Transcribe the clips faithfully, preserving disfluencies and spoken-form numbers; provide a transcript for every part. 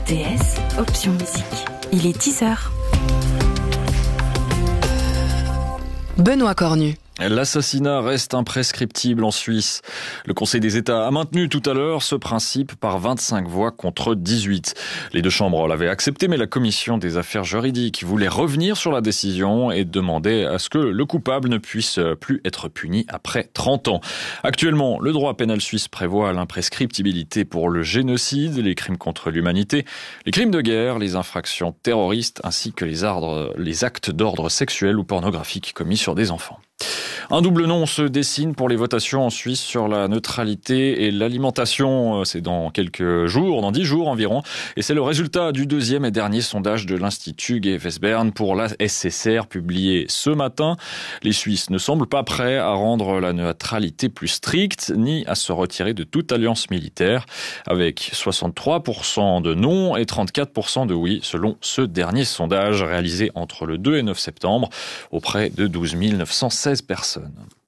T S, option musique. Il est dix heures. Benoît Cornu. L'assassinat reste imprescriptible en Suisse. Le Conseil des États a maintenu tout à l'heure ce principe par vingt-cinq voix contre dix-huit. Les deux chambres l'avaient accepté, mais la commission des affaires juridiques voulait revenir sur la décision et demandait à ce que le coupable ne puisse plus être puni après trente ans. Actuellement, le droit pénal suisse prévoit l'imprescriptibilité pour le génocide, les crimes contre l'humanité, les crimes de guerre, les infractions terroristes ainsi que les, ordres, les actes d'ordre sexuel ou pornographique commis sur des enfants. Un double non se dessine pour les votations en Suisse sur la neutralité et l'alimentation. C'est dans quelques jours, dans dix jours environ. Et c'est le résultat du deuxième et dernier sondage de l'Institut G F S Bern pour la S S R publié ce matin. Les Suisses ne semblent pas prêts à rendre la neutralité plus stricte, ni à se retirer de toute alliance militaire, avec soixante-trois pour cent de non et trente-quatre pour cent de oui, selon ce dernier sondage réalisé entre le deux et neuf septembre auprès de douze mille neuf cent seize personnes.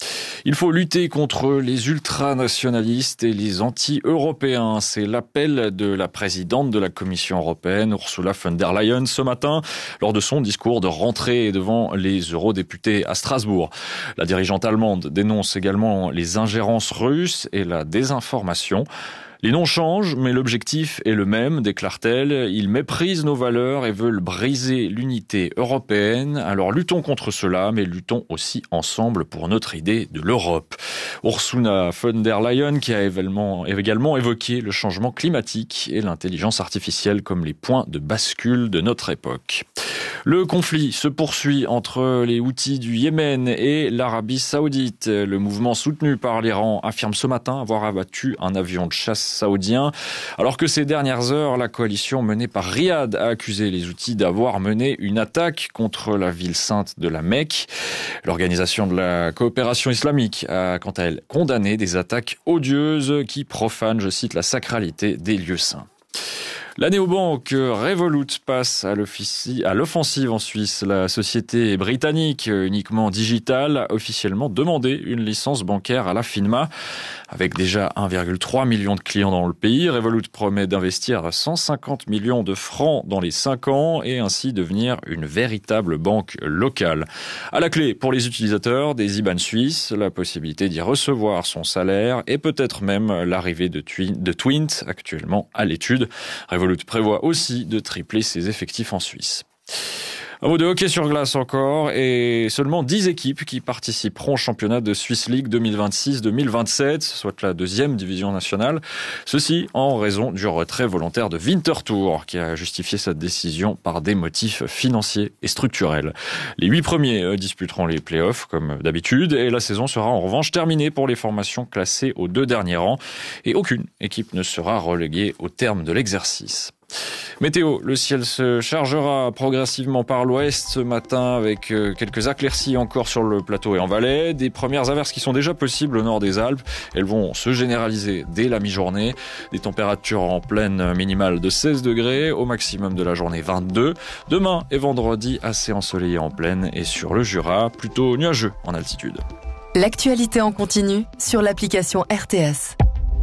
Il faut lutter contre les ultranationalistes et les anti-européens. C'est l'appel de la présidente de la Commission européenne, Ursula von der Leyen, ce matin, lors de son discours de rentrée devant les eurodéputés à Strasbourg. La dirigeante allemande dénonce également les ingérences russes et la désinformation. Les noms changent, mais l'objectif est le même, déclare-t-elle. Ils méprisent nos valeurs et veulent briser l'unité européenne. Alors luttons contre cela, mais luttons aussi ensemble pour notre idée de l'Europe. Ursula von der Leyen qui a également évoqué le changement climatique et l'intelligence artificielle comme les points de bascule de notre époque. Le conflit se poursuit entre les Houthis du Yémen et l'Arabie Saoudite. Le mouvement soutenu par l'Iran affirme ce matin avoir abattu un avion de chasse saoudien. Alors que ces dernières heures, la coalition menée par Riyad a accusé les Houthis d'avoir mené une attaque contre la ville sainte de la Mecque. L'organisation de la coopération islamique a quant à elle condamné des attaques odieuses qui profanent, je cite, la sacralité des lieux saints. La néobanque Revolut passe à l'offensive en Suisse. La société britannique, uniquement digitale, a officiellement demandé une licence bancaire à la FINMA. Avec déjà un virgule trois million de clients dans le pays, Revolut promet d'investir cent cinquante millions de francs dans les cinq ans et ainsi devenir une véritable banque locale. À la clé, pour les utilisateurs, des I B A N suisses, la possibilité d'y recevoir son salaire et peut-être même l'arrivée de, Twi- de Twint, actuellement à l'étude. Revolut prévoit aussi de tripler ses effectifs en Suisse. Un mot de hockey sur glace encore et seulement dix équipes qui participeront au championnat de Swiss League deux mille vingt-six deux mille vingt-sept, soit la deuxième division nationale. Ceci en raison du retrait volontaire de Winterthur qui a justifié cette décision par des motifs financiers et structurels. Les huit premiers disputeront les playoffs comme d'habitude et la saison sera en revanche terminée pour les formations classées aux deux derniers rangs et aucune équipe ne sera reléguée au terme de l'exercice. Météo, le ciel se chargera progressivement par l'ouest ce matin avec quelques éclaircies encore sur le plateau et en Valais. Des premières averses qui sont déjà possibles au nord des Alpes. Elles vont se généraliser dès la mi-journée. Des températures en pleine minimale de seize degrés, au maximum de la journée vingt-deux. Demain et vendredi, assez ensoleillé en plaine et sur le Jura, plutôt nuageux en altitude. L'actualité en continu sur l'application R T S.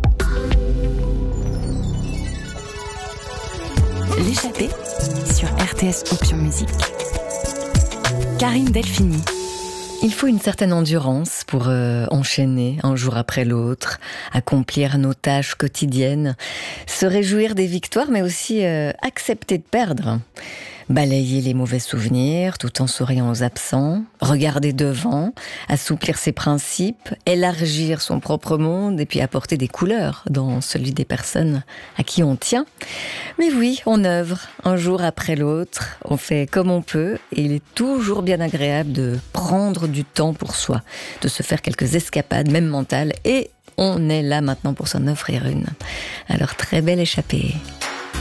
L'échappée sur R T S Option Musique. Karine Delphini. Il faut une certaine endurance pour euh, enchaîner un jour après l'autre, accomplir nos tâches quotidiennes, se réjouir des victoires, mais aussi euh, accepter de perdre. Balayer les mauvais souvenirs tout en souriant aux absents, regarder devant, assouplir ses principes, élargir son propre monde et puis apporter des couleurs dans celui des personnes à qui on tient. Mais oui, on œuvre un jour après l'autre, on fait comme on peut et il est toujours bien agréable de prendre du temps pour soi, de se faire quelques escapades, même mentales, et on est là maintenant pour s'en offrir une. Alors très belle échappée.